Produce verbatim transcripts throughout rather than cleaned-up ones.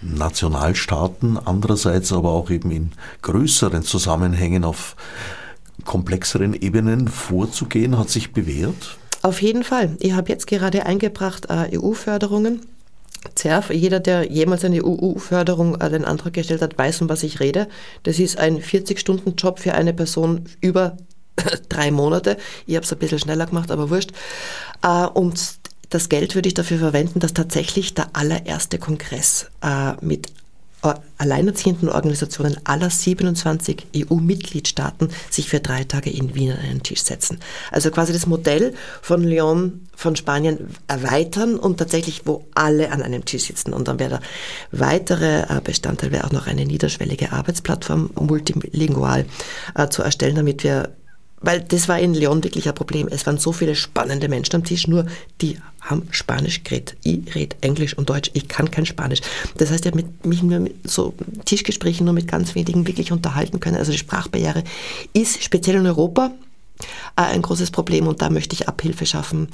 Nationalstaaten, andererseits aber auch eben in größeren Zusammenhängen auf komplexeren Ebenen vorzugehen, hat sich bewährt? Auf jeden Fall. Ich habe jetzt gerade eingebracht äh, E U-Förderungen. Z E R F, jeder, der jemals eine E U-Förderung äh, den Antrag gestellt hat, weiß, um was ich rede. Das ist ein vierzig-Stunden-Job für eine Person über drei Monate. Ich habe es ein bisschen schneller gemacht, aber wurscht. Äh, und das Geld würde ich dafür verwenden, dass tatsächlich der allererste Kongress äh, mit alleinerziehenden Organisationen aller siebenundzwanzig E U-Mitgliedstaaten sich für drei Tage in Wien an einen Tisch setzen. Also quasi das Modell von León von Spanien erweitern und tatsächlich, wo alle an einem Tisch sitzen. Und dann wäre der weitere Bestandteil wäre auch noch eine niederschwellige Arbeitsplattform multilingual äh, zu erstellen, damit wir, weil das war in León wirklich ein Problem. Es waren so viele spannende Menschen am Tisch, nur die haben Spanisch geredet. Ich rede Englisch und Deutsch, ich kann kein Spanisch. Das heißt, ich habe mich nur mit so Tischgesprächen nur mit ganz wenigen wirklich unterhalten können. Also die Sprachbarriere ist speziell in Europa ein großes Problem und da möchte ich Abhilfe schaffen.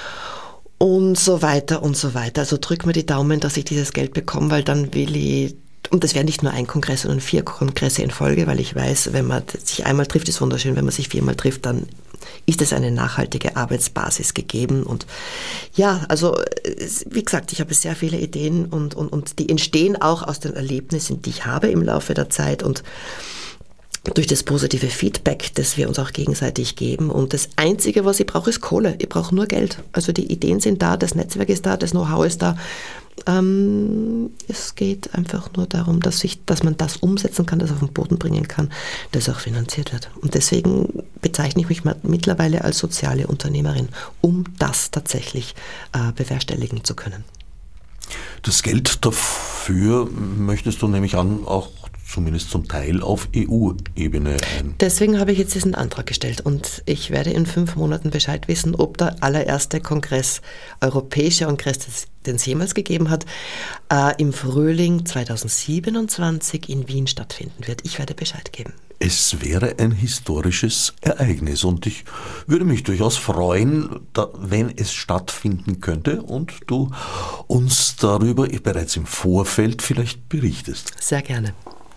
Und so weiter und so weiter. Also drück mir die Daumen, dass ich dieses Geld bekomme, weil dann will ich. Und das wäre nicht nur ein Kongress, sondern vier Kongresse in Folge, weil ich weiß, wenn man sich einmal trifft, ist wunderschön, wenn man sich viermal trifft, dann ist es eine nachhaltige Arbeitsbasis gegeben. Und ja, also wie gesagt, ich habe sehr viele Ideen und, und, und die entstehen auch aus den Erlebnissen, die ich habe im Laufe der Zeit und durch das positive Feedback, das wir uns auch gegenseitig geben. Und das Einzige, was ich brauche, ist Kohle. Ich brauche nur Geld. Also die Ideen sind da, das Netzwerk ist da, das Know-how ist da. Ähm, es geht einfach nur darum, dass, ich, dass man das umsetzen kann, das auf den Boden bringen kann, das auch finanziert wird. Und deswegen bezeichne ich mich mittlerweile als soziale Unternehmerin, um das tatsächlich äh, bewerkstelligen zu können. Das Geld dafür möchtest du nämlich an auch zumindest zum Teil auf E U-Ebene ein. Deswegen habe ich jetzt diesen Antrag gestellt und ich werde in fünf Monaten Bescheid wissen, ob der allererste Kongress, europäischer Kongress, den es jemals gegeben hat, äh, im Frühling zweitausendsiebenundzwanzig in Wien stattfinden wird. Ich werde Bescheid geben. Es wäre ein historisches Ereignis und ich würde mich durchaus freuen, da, wenn es stattfinden könnte und du uns darüber bereits im Vorfeld vielleicht berichtest. Sehr gerne.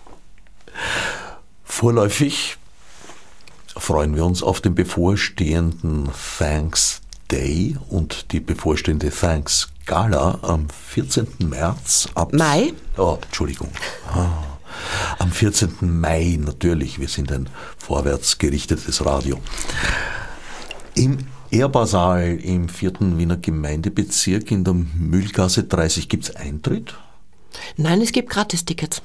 Vorläufig freuen wir uns auf den bevorstehenden Thanks Day und die bevorstehende Thanks Gala am vierzehnten März ab... Mai? Oh, Entschuldigung. Ah, am vierzehnten Mai natürlich, wir sind ein vorwärts gerichtetes Radio. Im Ehrbarsaal im vierten Wiener Gemeindebezirk in der Mühlgasse dreißig gibt es Eintritt? Nein, es gibt Gratistickets.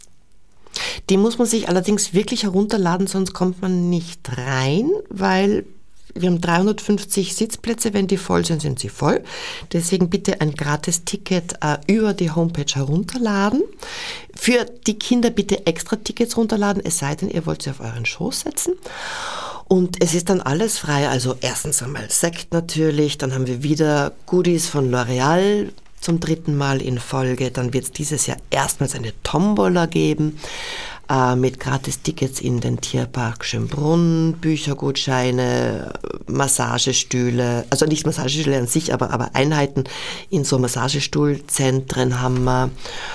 Die muss man sich allerdings wirklich herunterladen, sonst kommt man nicht rein, weil wir haben dreihundertfünfzig Sitzplätze, wenn die voll sind, sind sie voll. Deswegen bitte ein Gratisticket äh, über die Homepage herunterladen. Für die Kinder bitte extra Tickets runterladen, es sei denn, ihr wollt sie auf euren Schoß setzen. Und es ist dann alles frei, also erstens einmal Sekt natürlich, dann haben wir wieder Goodies von L'Oréal, zum dritten Mal in Folge. Dann wird es dieses Jahr erstmals eine Tombola geben äh, mit Gratis-Tickets in den Tierpark Schönbrunn, Büchergutscheine, Massagestühle, also nicht Massagestühle an sich, aber, aber Einheiten in so Massagestuhlzentren haben wir.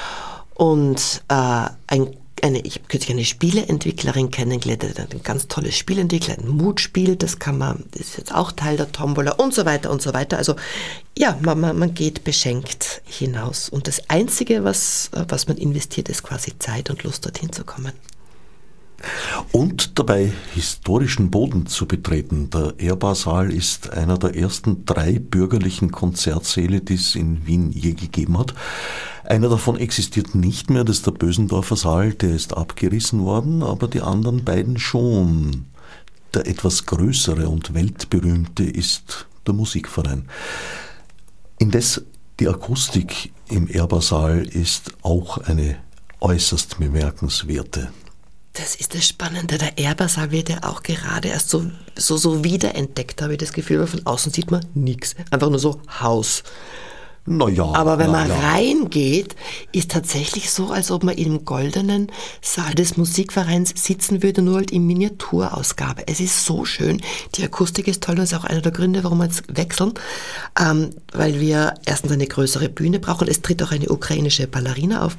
Und äh, ein Eine, ich habe kürzlich eine Spieleentwicklerin kennengelernt, ein ganz tolles Spielentwickler, ein Mutspiel, das kann man, das ist jetzt auch Teil der Tombola und so weiter und so weiter. Also ja, man, man, man geht beschenkt hinaus. Und das Einzige, was, was man investiert, ist quasi Zeit und Lust, dorthin zu kommen. Und dabei historischen Boden zu betreten. Der Ehrbarsaal ist einer der ersten drei bürgerlichen Konzertsäle, die es in Wien je gegeben hat. Einer davon existiert nicht mehr, das ist der Bösendorfer Saal, der ist abgerissen worden, aber die anderen beiden schon. Der etwas größere und weltberühmte ist der Musikverein. Indes die Akustik im Ehrbarsaal ist auch eine äußerst bemerkenswerte. Das ist das Spannende. Der Ehrbarsaal wird ja auch gerade erst so, so, so wiederentdeckt, habe ich das Gefühl, weil von außen sieht man nichts. Einfach nur so Haus. Naja, Aber wenn man ja. reingeht, ist tatsächlich so, als ob man im goldenen Saal des Musikvereins sitzen würde, nur halt in Miniaturausgabe. Es ist so schön, die Akustik ist toll und das ist auch einer der Gründe, warum wir jetzt wechseln, ähm, weil wir erstens eine größere Bühne brauchen. Es tritt auch eine ukrainische Ballerina auf,